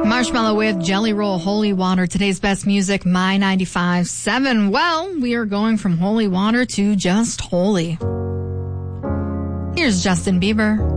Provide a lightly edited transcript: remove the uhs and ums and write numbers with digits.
Marshmallow with Jelly Roll, Holy Water. Today's best music, My 95.7. Well, we are going from holy water to just holy. Here's Justin Bieber.